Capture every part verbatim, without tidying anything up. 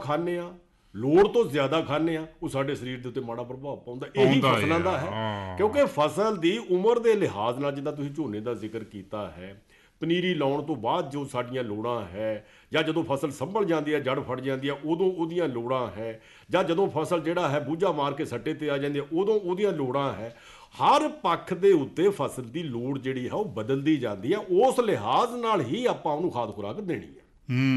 ਖਾਂਦੇ ਹਾਂ, ਲੋੜ ਤੋਂ ਜ਼ਿਆਦਾ ਖਾਂਦੇ ਹਾਂ, ਉਹ ਸਾਡੇ ਸਰੀਰ ਦੇ ਉੱਤੇ ਮਾੜਾ ਪ੍ਰਭਾਵ ਪਾਉਂਦਾ। ਇਹੀ ਫਸਲਾਂ ਦਾ ਹੈ, ਕਿਉਂਕਿ ਫਸਲ ਦੀ ਉਮਰ ਦੇ ਲਿਹਾਜ਼ ਨਾਲ, ਜਿੱਦਾਂ ਤੁਸੀਂ ਝੋਨੇ ਦਾ ਜ਼ਿਕਰ ਕੀਤਾ ਹੈ, ਪਨੀਰੀ ਲਾਉਣ ਤੋਂ ਬਾਅਦ ਜੋ ਸਾਡੀਆਂ ਲੋੜਾਂ ਹੈ, ਜਾਂ ਜਦੋਂ ਫਸਲ ਸੰਭਲ ਜਾਂਦੀ ਹੈ, ਜੜ ਫੜ ਜਾਂਦੀ ਹੈ, ਉਦੋਂ ਉਹਦੀਆਂ ਲੋੜਾਂ ਹੈ, ਜਾਂ ਜਦੋਂ ਫਸਲ ਜਿਹੜਾ ਹੈ ਬੂਝਾ ਮਾਰ ਕੇ ਸੱਟੇ 'ਤੇ ਆ ਜਾਂਦੀ ਹੈ, ਉਦੋਂ ਉਹਦੀਆਂ ਲੋੜਾਂ ਹੈ। ਹਰ ਪੱਖ ਦੇ ਉੱਤੇ ਫਸਲ ਦੀ ਲੋੜ ਜਿਹੜੀ ਹੈ ਉਹ ਬਦਲਦੀ ਜਾਂਦੀ ਹੈ। ਉਸ ਲਿਹਾਜ਼ ਨਾਲ ਹੀ ਆਪਾਂ ਉਹਨੂੰ ਖਾਦ ਖੁਰਾਕ ਦੇਣੀ ਹੈ।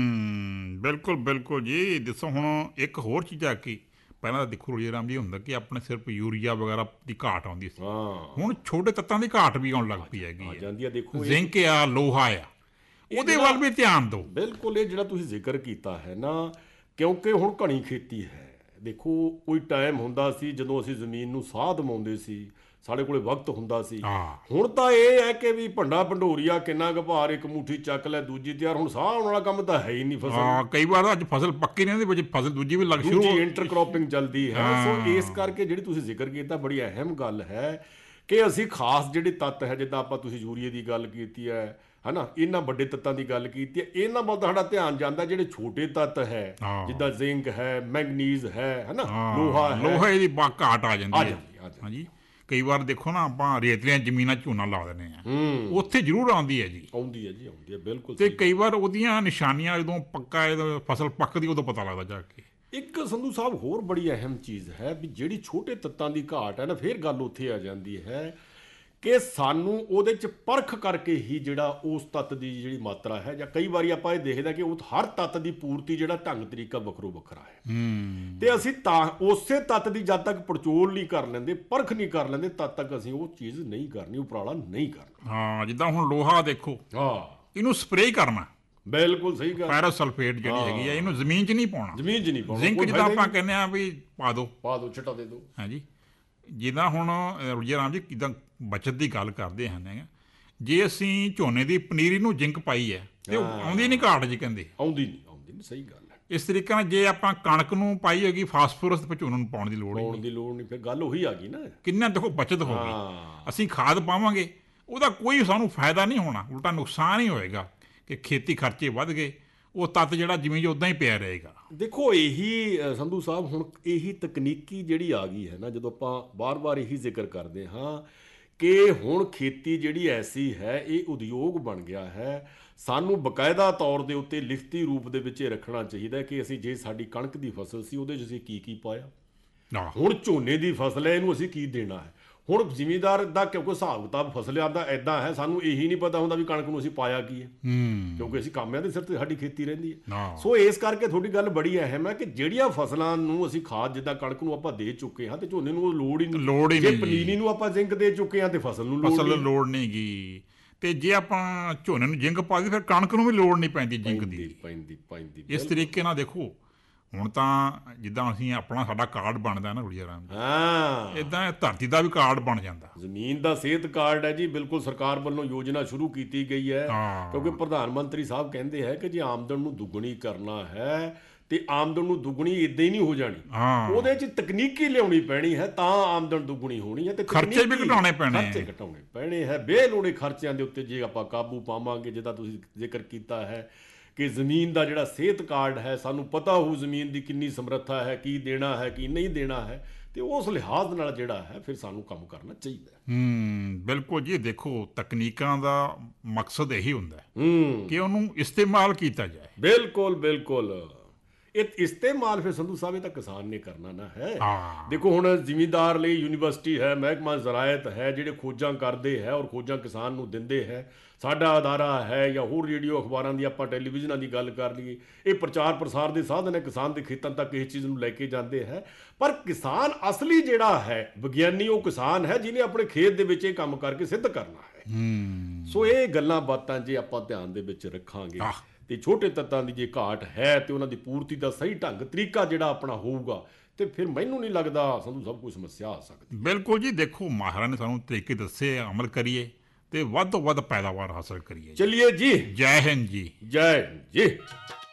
ਹੂੰ, ਬਿਲਕੁਲ ਬਿਲਕੁਲ ਜੀ। ਦੱਸੋ ਹੁਣ ਇੱਕ ਹੋਰ ਚੀਜ਼ ਆ ਕਿ ਪਹਿਲਾਂ ਤਾਂ ਦੇਖੋ ਰੋਜੇ ਰਾਮ ਜੀ ਹੁੰਦਾ ਕਿ ਆਪਣੇ ਸਿਰਫ ਯੂਰੀਆ ਵਗੈਰਾ ਦੀ ਘਾਟ ਆਉਂਦੀ ਸੀ, ਹੁਣ ਛੋਟੇ ਤੱਤਾਂ ਦੀ ਘਾਟ ਵੀ ਆਉਣ ਲੱਗ ਪਈ ਹੈਗੀ। ਦੇਖੋ ਜ਼ਿੰਕ ਆ, ਲੋਹਾ ਆ, ਉਹਦੇ ਵੱਲ ਵੀ ਧਿਆਨ ਦਿਓ। ਬਿਲਕੁਲ, ਇਹ ਜਿਹੜਾ ਤੁਸੀਂ ਜ਼ਿਕਰ ਕੀਤਾ ਹੈ ਨਾ, ਕਿਉਂਕਿ ਹੁਣ ਘਣੀ ਖੇਤੀ ਹੈ। ਦੇਖੋ ਕੋਈ ਟਾਈਮ ਹੁੰਦਾ ਸੀ ਜਦੋਂ ਅਸੀਂ ਜ਼ਮੀਨ ਨੂੰ ਸਾਹ ਦਵਾਉਂਦੇ ਸੀ, ਸਾਡੇ ਕੋਲੇ ਵਕਤ ਹੁੰਦਾ ਸੀ। ਹੁਣ ਤਾਂ ਇਹ ਹੈ ਕਿ ਵੀ ਭੰਡਾ ਭੰਡੋਰੀਆ ਕਿੰਨਾ ਕੁ ਭਾਰ, ਇੱਕ ਮੁੱਠੀ ਚੱਕ ਲੈ ਦੂਜੀ ਤਿਆਰ। ਹੁਣ ਸਾਹ ਆਉਣ ਵਾਲਾ ਕੰਮ ਤਾਂ ਹੈ ਹੀ ਨਹੀਂ ਫਸਲ। ਕਈ ਵਾਰ ਅੱਜ ਫਸਲ ਪੱਕੀ ਨਹੀਂ ਹੁੰਦੀ, ਫਸਲ ਦੂਜੀ ਵੀ ਲੱਗ ਸ਼ੁਰੂ, ਇੰਟਰਕ੍ਰੋਪਿੰਗ ਚੱਲਦੀ ਹੈ। ਸੋ ਇਸ ਕਰਕੇ ਜਿਹੜੀ ਤੁਸੀਂ ਜ਼ਿਕਰ ਕੀਤਾ ਬੜੀ ਅਹਿਮ ਗੱਲ ਹੈ ਕਿ ਅਸੀਂ ਖਾਸ ਜਿਹੜੇ ਤੱਤ ਹੈ, ਜਿੱਦਾਂ ਆਪਾਂ ਤੁਸੀਂ ਯੂਰੀਏ ਦੀ ਗੱਲ ਕੀਤੀ ਹੈ ਹੈ ਨਾ, ਇਹਨਾਂ ਵੱਡੇ ਤੱਤਾਂ ਦੀ ਗੱਲ ਕੀਤੀ ਹੈ, ਇਹਨਾਂ ਵੱਲ ਸਾਡਾ ਧਿਆਨ ਜਾਂਦਾ। ਜਿਹੜੇ ਛੋਟੇ ਤੱਤ ਹੈ ਜਿੱਦਾਂ ਜ਼ਿੰਕ ਹੈ, ਮੈਂਗਨੀਜ਼ ਹੈ, ਹੈ ਨਾ, ਲੋਹਾ ਹੈ, ਲੋਹੇ ਦੀ ਘਾਟ ਆ ਜਾਂਦੀ ਹੈ। ਹਾਂਜੀ, ਕਈ ਵਾਰ ਦੇਖੋ ਨਾ, ਆਪਾਂ ਰੇਤਲੀਆਂ ਜ਼ਮੀਨਾਂ ਝੋਨਾ ਲਾ ਦਿੰਦੇ ਹਾਂ, ਉੱਥੇ ਜ਼ਰੂਰ ਆਉਂਦੀ ਹੈ ਜੀ, ਆਉਂਦੀ ਹੈ ਜੀ, ਆਉਂਦੀ ਹੈ ਬਿਲਕੁਲ। ਤੇ ਕਈ ਵਾਰ ਉਹਦੀਆਂ ਨਿਸ਼ਾਨੀਆਂ ਜਦੋਂ ਪੱਕਾ ਫਸਲ ਪੱਕਦੀ ਉਦੋਂ ਪਤਾ ਲੱਗਦਾ ਜਾ ਕੇ। ਇੱਕ ਸੰਧੂ ਸਾਹਿਬ ਹੋਰ ਬੜੀ ਅਹਿਮ ਚੀਜ਼ ਹੈ ਵੀ ਜਿਹੜੀ ਛੋਟੇ ਤੱਤਾਂ ਦੀ ਘਾਟ ਹੈ ਨਾ, ਫਿਰ ਗੱਲ ਉੱਥੇ ਆ ਜਾਂਦੀ ਹੈ ਕਿ ਸਾਨੂੰ ਉਹਦੇ 'ਚ ਪਰਖ ਕਰਕੇ ਹੀ ਜਿਹੜਾ ਉਸ ਤੱਤ ਦੀ ਜਿਹੜੀ ਮਾਤਰਾ ਹੈ, ਜਾਂ ਕਈ ਵਾਰੀ ਆਪਾਂ ਇਹ ਦੇਖਦੇ ਕਿ ਉਹ ਹਰ ਤੱਤ ਦੀ ਪੂਰਤੀ ਜਿਹੜਾ ਢੰਗ ਤਰੀਕਾ ਵੱਖਰੋ ਵੱਖਰਾ ਹੈ, ਤੇ ਅਸੀਂ ਤਾਂ ਉਸੇ ਤੱਤ ਦੀ ਜਦ ਤੱਕ ਪੜਚੋਲ ਨਹੀਂ ਕਰ ਲੈਂਦੇ, ਪਰਖ ਨਹੀਂ ਕਰ ਲੈਂਦੇ, ਤਦ ਤੱਕ ਅਸੀਂ ਉਹ ਚੀਜ਼ ਨਹੀਂ ਕਰਨੀ, ਉਪਰਾਲਾ ਨਹੀਂ ਕਰਨਾ। ਹਾਂ, ਜਿੱਦਾਂ ਹੁਣ ਲੋਹਾ ਦੇਖੋ, ਹਾਂ, ਇਹਨੂੰ ਸਪਰੇਅ ਕਰਨਾ, ਬਿਲਕੁਲ ਸਹੀ ਗੱਲ। ਪੈਰਾਸਲਫੇਟ ਜਿਹੜੀ ਹੈਗੀ ਆ, ਇਹਨੂੰ ਜ਼ਮੀਨ 'ਚ ਨਹੀਂ ਪਾਉਣਾ, ਜ਼ਮੀਨ 'ਚ ਨਹੀਂ ਪਾਉਣਾ। ਜ਼ਿੰਕ ਜਿੱਦਾਂ ਆਪਾਂ ਕਹਿੰਦੇ ਆ ਵੀ ਪਾ ਦਿਓ, ਪਾ ਦਿਓ, ਛਿੱਟਾ ਦੇ ਦਿਓ। ਹਾਂਜੀ, ਜਿੱਦਾਂ ਹੁਣ ਰੋਜੇ ਰਾਮ ਜੀ ਕਿੱਦਾਂ ਬੱਚਤ ਦੀ ਗੱਲ ਕਰਦੇ ਹਨ, ਜੇ ਅਸੀਂ ਝੋਨੇ ਦੀ ਪਨੀਰੀ ਨੂੰ ਜ਼ਿੰਕ ਪਾਈ ਹੈ ਤੇ ਆਉਂਦੀ ਨਹੀਂ ਘਾਟ ਜੀ, ਕਹਿੰਦੇ ਆਉਂਦੀ ਨਹੀਂ, ਆਉਂਦੀ ਨਹੀਂ, ਸਹੀ ਗੱਲ ਹੈ। ਇਸ ਤਰੀਕੇ ਨਾਲ ਜੇ ਆਪਾਂ ਕਣਕ ਨੂੰ ਪਾਈ ਹੋਗੀ ਫਾਸਫੋਰਸ, ਤੇ ਝੋਨੇ ਨੂੰ ਪਾਉਣ ਦੀ ਲੋੜ ਨਹੀਂ, ਪਾਉਣ ਦੀ ਲੋੜ ਨਹੀਂ। ਫਿਰ ਗੱਲ ਉਹੀ ਆ ਗਈ ਨਾ, ਕਿੰਨਾ ਦੇਖੋ ਬੱਚਤ ਹੋ ਗਈ। ਅਸੀਂ ਖਾਦ ਪਾਵਾਂਗੇ, ਉਹਦਾ ਕੋਈ ਸਾਨੂੰ ਫਾਇਦਾ ਨਹੀਂ ਹੋਣਾ, ਉਲਟਾ ਨੁਕਸਾਨ ਹੀ ਹੋਏਗਾ ਕਿ ਖੇਤੀ ਖਰਚੇ ਵੱਧ ਗਏ, ਉਹ ਤੱਤ ਜਿਹੜਾ ਜ਼ਮੀਨ 'ਚ ਉੱਦਾਂ ਹੀ ਪਿਆ ਰਹੇਗਾ। ਦੇਖੋ ਇਹੀ ਸੰਧੂ ਸਾਹਿਬ, ਹੁਣ ਇਹੀ ਤਕਨੀਕੀ ਜਿਹੜੀ ਆ ਗਈ ਹੈ ਨਾ, ਜਦੋਂ ਆਪਾਂ ਵਾਰ-ਵਾਰ ਇਹੀ ਜ਼ਿਕਰ ਕਰਦੇ ਹਾਂ ਕਿ ਹੁਣ ਖੇਤੀ ਜਿਹੜੀ ਐਸੀ ਹੈ, ਇਹ ਉਦਯੋਗ ਬਣ ਗਿਆ ਹੈ। ਸਾਨੂੰ ਬਕਾਇਦਾ ਤੌਰ ਦੇ ਉੱਤੇ ਲਿਖਤੀ ਰੂਪ ਦੇ ਵਿੱਚ ਇਹ ਰੱਖਣਾ ਚਾਹੀਦਾ ਕਿ ਅਸੀਂ ਜੇ ਸਾਡੀ ਕਣਕ ਦੀ ਫਸਲ ਸੀ, ਉਹਦੇ 'ਚ ਅਸੀਂ ਕੀ ਕੀ ਪਾਇਆ, ਹੁਣ ਝੋਨੇ ਦੀ ਫਸਲ ਹੈ, ਇਹਨੂੰ ਅਸੀਂ ਕੀ ਦੇਣਾ ਹੈ। ਹੁਣ ਜ਼ਿਮੀਂਦਾਰ ਦਾ ਕਿਉਂਕਿ ਹਿਸਾਬ ਕਿਤਾਬ ਫਸਲਿਆਂ ਦਾ ਇੱਦਾਂ ਹੈ, ਸਾਨੂੰ ਇਹੀ ਨਹੀਂ ਪਤਾ ਹੁੰਦਾ ਵੀ ਕਣਕ ਨੂੰ ਅਸੀਂ ਪਾਇਆ ਕੀ ਹੈ, ਕਿਉਂਕਿ ਅਸੀਂ ਕਾਮਿਆਂ ਦੇ ਸਿਰ 'ਤੇ ਸਾਡੀ ਖੇਤੀ ਰਹਿੰਦੀ ਹੈ। ਸੋ ਇਸ ਕਰਕੇ ਤੁਹਾਡੀ ਗੱਲ ਬੜੀ ਅਹਿਮ ਹੈ ਕਿ ਜਿਹੜੀਆਂ ਫਸਲਾਂ ਨੂੰ ਅਸੀਂ ਖਾਦ, ਜਿੱਦਾਂ ਕਣਕ ਨੂੰ ਆਪਾਂ ਦੇ ਚੁੱਕੇ ਹਾਂ, ਤੇ ਝੋਨੇ ਨੂੰ ਲੋੜ ਹੀ ਨਹੀਂ, ਲੋੜ ਹੀ ਨਹੀਂ। ਜੇ ਪਨੀਰੀ ਨੂੰ ਆਪਾਂ ਜ਼ਿੰਕ ਦੇ ਚੁੱਕੇ ਹਾਂ ਤੇ ਫਸਲ ਨੂੰ ਫਸਲ ਨੂੰ ਲੋੜ ਨਹੀਂ ਗੀ, ਤੇ ਜੇ ਆਪਾਂ ਝੋਨੇ ਨੂੰ ਜ਼ਿੰਕ ਪਾ ਦੇ ਫਿਰ ਕਣਕ ਨੂੰ ਵੀ ਲੋੜ ਨਹੀਂ ਪੈਂਦੀ ਜ਼ਿੰਕ ਦੀ, ਪੈਂਦੀ ਪੈਂਦੀ ਇਸ ਤਰੀਕੇ ਨਾਲ ਦੇਖੋ, ਹੁਣ ਤਾਂ ਜਿੱਦਾਂ ਅਸੀਂ ਆਪਣਾ ਸਾਡਾ ਕਾਰਡ ਬਣਦਾ ਨਾ ਰੋਜੇ ਰਾਮ ਜੀ, ਹਾਂ, ਇੱਦਾਂ ਧਰਤੀ ਦਾ ਵੀ ਕਾਰਡ ਬਣ ਜਾਂਦਾ, ਜ਼ਮੀਨ ਦਾ ਸਿਹਤ ਕਾਰਡ ਹੈ ਜੀ। ਬਿਲਕੁਲ, ਸਰਕਾਰ ਵੱਲੋਂ ਯੋਜਨਾ ਸ਼ੁਰੂ ਕੀਤੀ ਗਈ ਹੈ, ਕਿਉਂਕਿ ਪ੍ਰਧਾਨ ਮੰਤਰੀ ਸਾਹਿਬ ਕਹਿੰਦੇ ਹੈ ਕਿ ਜੇ ਆਮਦਨ ਨੂੰ ਦੁੱਗਣੀ ਕਰਨਾ ਹੈ ਤੇ ਆਮਦਨ ਨੂੰ ਦੁੱਗਣੀ ਇੱਦਾਂ ਹੀ ਨਹੀਂ ਹੋ ਜਾਣੀ, ਉਹਦੇ 'ਚ ਤਕਨੀਕੀ ਲਿਆਉਣੀ ਪੈਣੀ ਹੈ, ਤਾਂ ਆਮਦਨ ਦੁੱਗਣੀ ਹੋਣੀ ਹੈ, ਤੇ ਖਰਚੇ ਵੀ ਘਟਾਉਣੇ ਪੈਣੇ, ਖਰਚੇ ਘਟਾਉਣੇ ਪੈਣੇ ਹੈ। ਬੇਲੋੜੇ ਖਰਚਿਆਂ ਦੇ ਉੱਤੇ ਜੇ ਆਪਾਂ ਕਾਬੂ ਪਾਵਾਂਗੇ, ਜਿੱਦਾਂ ਤੁਸੀਂ ਜ਼ਿਕਰ ਕੀਤਾ ਹੈ ਕਿ ਜ਼ਮੀਨ ਦਾ ਜਿਹੜਾ ਸਿਹਤ ਕਾਰਡ ਹੈ, ਸਾਨੂੰ ਪਤਾ ਹੋਊ ਜ਼ਮੀਨ ਦੀ ਕਿੰਨੀ ਸਮਰੱਥਾ ਹੈ, ਕੀ ਦੇਣਾ ਹੈ, ਕੀ ਨਹੀਂ ਦੇਣਾ ਹੈ, ਤੇ ਉਸ ਲਿਹਾਜ਼ ਨਾਲ ਜਿਹੜਾ ਹੈ ਫਿਰ ਸਾਨੂੰ ਕੰਮ ਕਰਨਾ ਚਾਹੀਦਾ ਹੈ। ਹੂੰ, ਬਿਲਕੁਲ ਜੀ। ਦੇਖੋ ਤਕਨੀਕਾਂ ਦਾ ਮਕਸਦ ਇਹੀ ਹੁੰਦਾ ਹੈ ਕਿ ਉਹਨੂੰ ਇਸਤੇਮਾਲ ਕੀਤਾ ਜਾਏ। ਬਿਲਕੁਲ ਬਿਲਕੁਲ, ਇਹ ਇਸਤੇਮਾਲ ਫਿਰ ਸੰਧੂ ਸਾਹਿਬ ਇਹ ਤਾਂ ਕਿਸਾਨ ਨੇ ਕਰਨਾ ਨਾ ਹੈ। ਦੇਖੋ ਹੁਣ ਜ਼ਿਮੀਂਦਾਰ ਲਈ ਯੂਨੀਵਰਸਿਟੀ ਹੈ, ਮਹਿਕਮਾ ਜ਼ਰਾਇਤ ਹੈ, ਜਿਹੜੇ ਖੋਜਾਂ ਕਰਦੇ ਹੈ ਔਰ ਖੋਜਾਂ ਕਿਸਾਨ ਨੂੰ ਦਿੰਦੇ ਹੈ। ਸਾਡਾ ਅਦਾਰਾ ਹੈ ਜਾਂ ਹੋਰ ਰੇਡੀਓ ਅਖਬਾਰਾਂ ਦੀ, ਆਪਾਂ ਟੈਲੀਵਿਜ਼ਨਾਂ ਦੀ ਗੱਲ ਕਰ ਲਈਏ, ਇਹ ਪ੍ਰਚਾਰ ਪ੍ਰਸਾਰ ਦੇ ਸਾਧਨ ਹੈ, ਕਿਸਾਨ ਦੇ ਖੇਤਾਂ ਤੱਕ ਇਸ ਚੀਜ਼ ਨੂੰ ਲੈ ਕੇ ਜਾਂਦੇ ਹੈ। ਪਰ ਕਿਸਾਨ ਅਸਲੀ ਜਿਹੜਾ ਹੈ ਵਿਗਿਆਨੀ, ਉਹ ਕਿਸਾਨ ਹੈ ਜਿਹਨੇ ਆਪਣੇ ਖੇਤ ਦੇ ਵਿੱਚ ਇਹ ਕੰਮ ਕਰਕੇ ਸਿੱਧ ਕਰਨਾ ਹੈ। ਸੋ ਇਹ ਗੱਲਾਂ ਬਾਤਾਂ ਜੇ ਆਪਾਂ ਧਿਆਨ ਦੇ ਵਿੱਚ ਰੱਖਾਂਗੇ ਤੇ ਛੋਟੇ ਤੱਤਾਂ ਦੀ ਜੇ ਘਾਟ ਹੈ ਤੇ ਉਹਨਾਂ ਦੀ ਪੂਰਤੀ ਦਾ ਸਹੀ ਢੰਗ ਤਰੀਕਾ ਜਿਹੜਾ ਆਪਣਾ ਹੋਊਗਾ, ਤੇ ਫਿਰ ਮੈਨੂੰ ਨਹੀਂ ਲੱਗਦਾ ਸਾਨੂੰ ਸਭ ਕੋਈ ਸਮੱਸਿਆ ਆ ਸਕਦੀ। ਬਿਲਕੁਲ ਜੀ। ਦੇਖੋ ਮਾਹਰਾਂ ਨੇ ਸਾਨੂੰ ਤਰੀਕੇ ਦੱਸੇ, ਅਮਲ ਕਰੀਏ ਤੇ ਵੱਧ ਤੋਂ ਵੱਧ ਪੈਦਾਵਾਰ ਹਾਸਲ ਕਰੀਏ। ਚਲਿਏ ਜੀ, ਜੈ ਹਿੰਦ ਜੀ, ਜੈ ਹਿੰਦ ਜੀ।